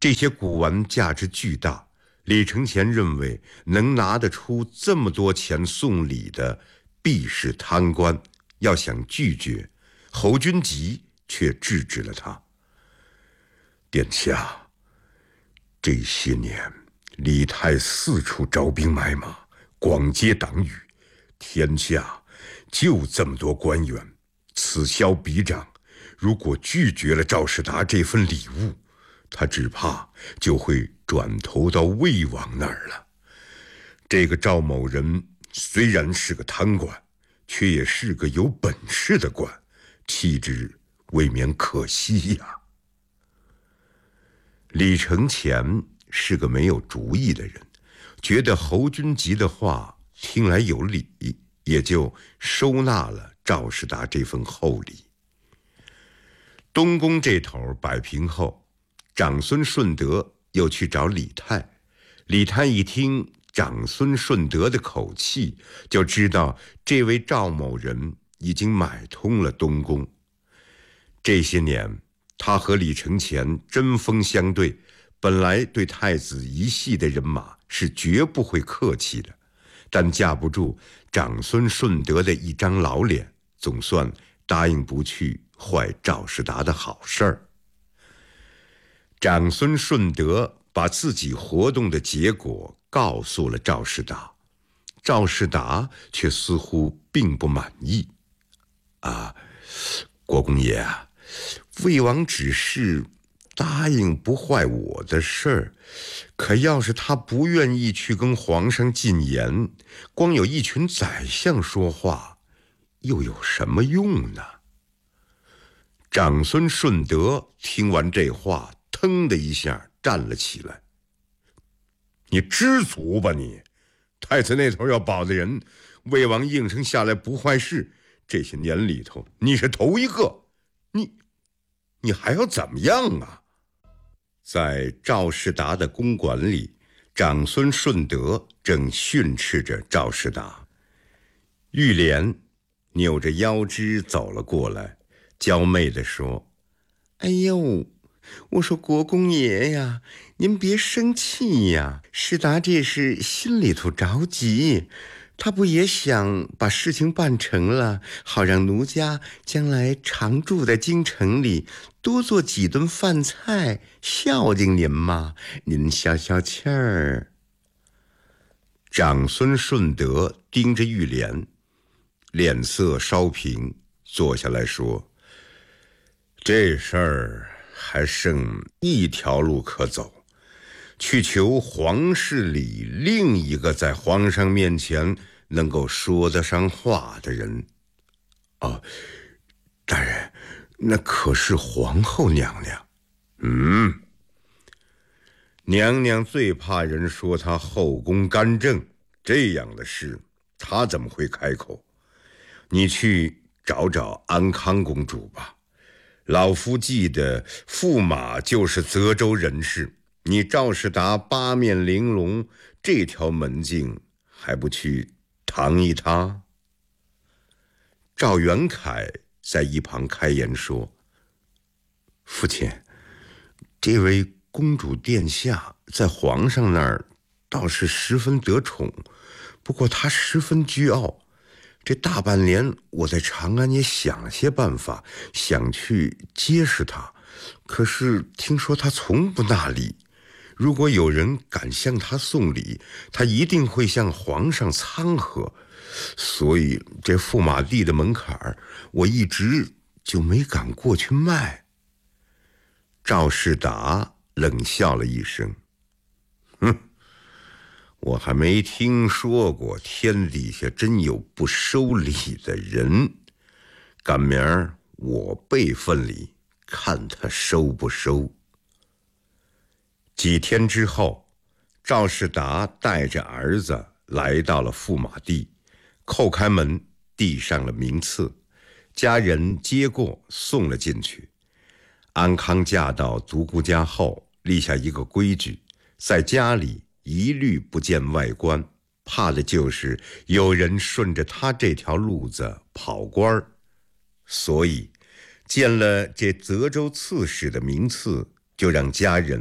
这些古玩价值巨大，李承乾认为能拿得出这么多钱送礼的必是贪官，要想拒绝，侯君集却制止了他。殿下，这些年李泰四处招兵买马，广结党羽，天下就这么多官员，此消彼长，如果拒绝了赵世达这份礼物，他只怕就会转投到魏王那儿了。这个赵某人虽然是个贪官，却也是个有本事的官，弃之未免可惜呀。李承乾是个没有主意的人，觉得侯君集的话听来有理，也就收纳了赵世达这份厚礼。东宫这头摆平后，长孙顺德又去找李泰。李泰一听长孙顺德的口气，就知道这位赵某人已经买通了东宫。这些年他和李承乾针锋相对，本来对太子一系的人马是绝不会客气的，但架不住长孙顺德的一张老脸，总算答应不去坏赵世达的好事儿。长孙顺德把自己活动的结果告诉了赵世达，赵世达却似乎并不满意。国公爷啊，魏王只是答应不坏我的事儿，可要是他不愿意去跟皇上进言，光有一群宰相说话，又有什么用呢？长孙顺德听完这话，腾的一下站了起来。你知足吧你！太子那头要保的人，魏王应承下来不坏事，这些年里头你是头一个，你还要怎么样啊？在赵世达的公馆里，长孙顺德正训斥着赵世达。玉莲扭着腰肢走了过来，娇媚地说：哎呦，我说国公爷呀，您别生气呀，世达这是心里头着急，他不也想把事情办成了，好让奴家将来常住在京城里，多做几顿饭菜孝敬您嘛，您消消气儿。长孙顺德盯着玉莲，脸色稍平，坐下来说：这事儿还剩一条路可走，去求皇室里另一个在皇上面前能够说得上话的人。大人，那可是皇后娘娘。娘娘最怕人说她后宫干政，这样的事她怎么会开口？你去找找安康公主吧，老夫记得驸马就是泽州人士，你赵世达八面玲珑，这条门径还不去趟一趟？赵元凯在一旁开言说：父亲，这位公主殿下在皇上那儿倒是十分得宠，不过她十分倨傲。这大半年我在长安也想了些办法，想去结识她，可是听说她从不纳礼，如果有人敢向她送礼，她一定会向皇上参合，所以这驸马地的门槛我一直就没敢过去迈。赵世达冷笑了一声：我还没听说过天底下真有不收礼的人，赶明儿我备份礼，看他收不收。几天之后，赵世达带着儿子来到了驸马地，叩开门，递上了名次，家人接过送了进去。安康嫁到独孤家后，立下一个规矩，在家里一律不见外官，怕的就是有人顺着他这条路子跑官儿。所以见了这泽州刺史的名次，就让家人